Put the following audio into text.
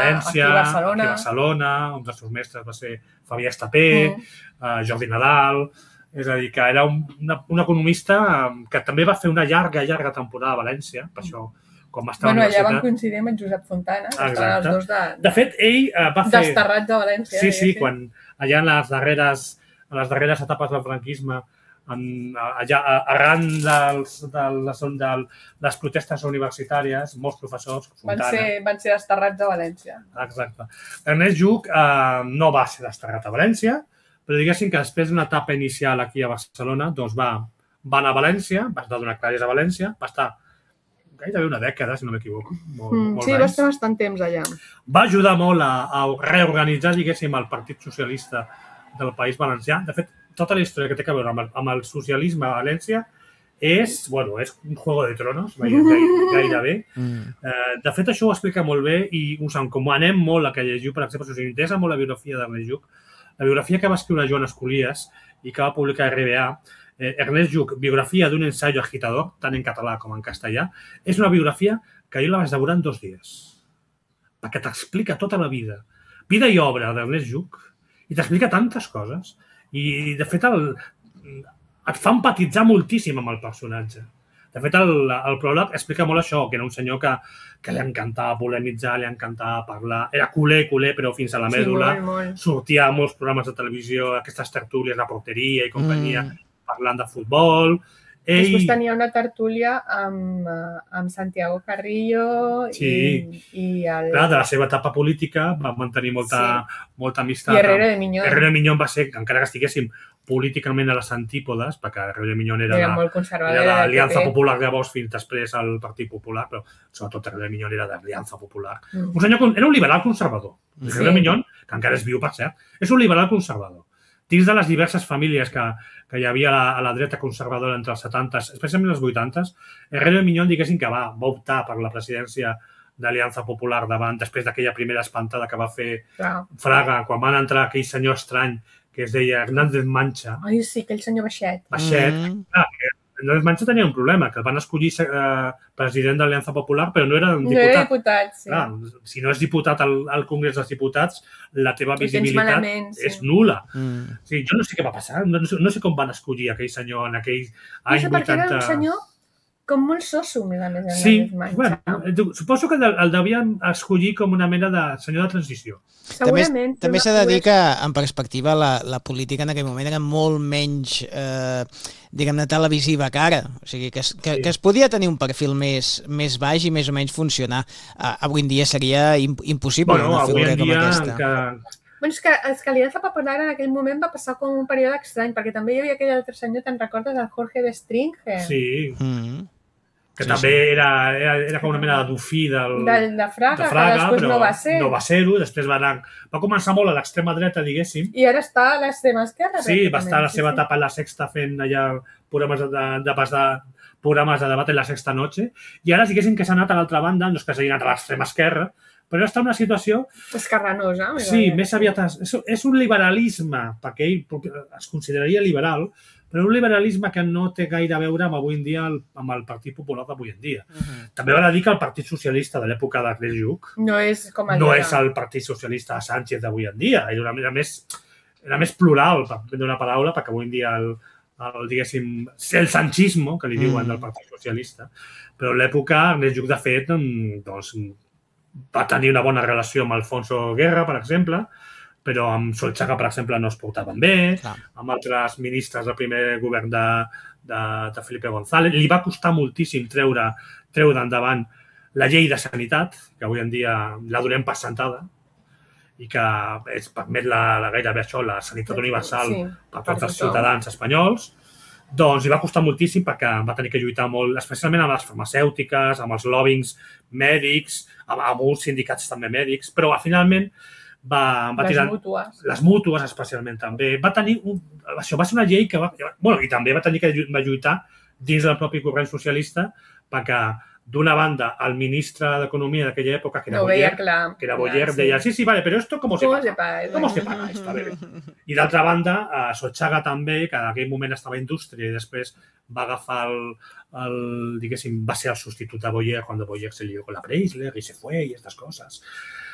València, aquí a Barcelona, un dels seus mestres va ser Fabià Estapé, Jordi Nadal, és a dir, que era un economista que també va fer una llarga temporada a València, per això, quan va estar a la universitat... Allà van coincidir amb en Josep Fontana, que estaven els dos de fet, ell va fer... desterrats de València. Sí, quan allà en les darreres etapes del franquisme, arran de les protestes universitàries, molts professors... Van ser desterrats a València. Exacte. Ernest Lluch no va ser desterrat a València, però diguéssim que després d'una etapa inicial aquí a Barcelona, doncs va anar a València, va donar classes a València, va estar gairebé una dècada, si no m'equivoco. Sí, va estar bastant temps allà. Va ajudar molt a reorganitzar, diguéssim, el Partit Socialista del País Valencià. De fet, tota la història que té a veure amb el socialisme a València és un Juego de Tronos, gairebé. De fet, això ho explica molt bé i com anem molt a que llegiu, per exemple, si us interessa molt la biografia d'Ernest Lluch, la biografia que va escriure Joan Escolies i que va publicar RBA, Ernest Lluch, biografia d'un ensayo agitador, tant en català com en castellà, és una biografia que jo la vaig devorar en 2 dies, perquè t'explica tota la vida i obra d'Ernest Lluch, i t'explica tantes coses, i de fet et fa empatitzar moltíssim amb el personatge. De fet, el pròleg explica molt això, que era un senyor que li encantava polemitzar, li encantava parlar, era culer, però fins a la mèdula, sortia a molts programes de televisió, aquestes tertúlies de porteria i companyia, parlant de futbol. Després tenia una tertúlia amb Santiago Carrillo i de la seva etapa política va mantenir molta amistat. I Herrero de Miñón. Herrero de Miñón va ser, encara que estiguéssim políticament a les antípodes, perquè Herrero de Miñón era l'Aliança Popular llavors fins després al Partit Popular, però sobretot Herrero de Miñón era de l'Aliança Popular. Un senyor era un liberal conservador. Herrero de Miñón, que encara és viu, per cert, és un liberal conservador. Dins de les diverses famílies que hi havia a la dreta conservadora entre els 70s, especialment els 80s, Herrero de Miñón, diguéssim que va optar per la presidència d'Aliança Popular després d'aquella primera espantada que va fer Fraga, quan van entrar aquell senyor estrany que es deia Hernández Mancha. Ai, sí, aquell senyor baixet. Hernández Mancha tenia un problema, que el van escollir president de l'Aliança Popular, però no era un diputat. No era diputat, sí. Si no és diputat al Congrés dels Diputats, la teva visibilitat és nul·la. Jo no sé què va passar, no sé com van escollir aquell senyor en aquell any 80... No sé, perquè era un senyor com molt soso, a més. Sí, suposo que el devien escollir com una mena de senyor de transició. Segurament. També s'ha de dir que, en perspectiva, la política en aquell moment era molt menys, diguem-ne, televisiva que ara. O sigui, que es podia tenir un perfil més baix i més o menys funcionar. Avui en dia seria impossible una figura com aquesta. És que l'Aliança Popular en aquell moment va passar com un període estrany, perquè també hi havia aquell altre senyor, te'n recordes, el Jorge Bestringe? Sí. Que també era com una mena de dofí de Fraga, que després no va ser. No va ser-ho, després va començar molt a l'extrema dreta, diguéssim. I ara està a l'extrema esquerra. Sí, va estar a la seva etapa a la Sexta fent allà programes de debat en la Sexta Noche, i ara diguéssim que s'ha anat a l'altra banda, no és que s'hagi anat a l'extrema esquerra, però està en una situació... escarranosa. Sí, més aviat... És un liberalisme, perquè ell es consideraria liberal, però un liberalisme que no té gaire a veure avui en dia amb el Partit Popular d'avui en dia. També val a dir que el Partit Socialista de l'època d'Ernest Lluch no és el Partit Socialista de Sánchez d'avui en dia. Era més plural, per prendre una paraula, perquè avui en dia diguéssim, el sanchismo, que li diuen del Partit Socialista, però a l'època Ernest Lluch, de fet, va tenir una bona relació amb Alfonso Guerra, per exemple, però amb Solchaga, per exemple, no es portaven bé, amb altres ministres del primer govern de Felipe González. Li va costar moltíssim treure endavant la llei de sanitat, que avui en dia la donem per sentada, i que permet gairebé això, la sanitat universal per tots els ciutadans espanyols. Doncs li va costar moltíssim perquè va tenir que lluitar molt, especialment amb les farmacèutiques, amb els lobbyings mèdics, amb uns sindicats també mèdics, però finalment les mútues especialment també. Això va ser una llei que i també va tenir que lluitar dins del propi govern socialista perquè d'una banda el ministre d'Economia d'aquella època, que era Boyer, deia, sí, vale, però esto ¿cómo se paga? ¿Cómo se paga esto? I d'altra banda, Solchaga també, que en aquell moment estava a Indústria i després va agafar diguéssim, va ser el substitut de Boyer quan Boyer se lió con la Preisler y se fue y estas cosas.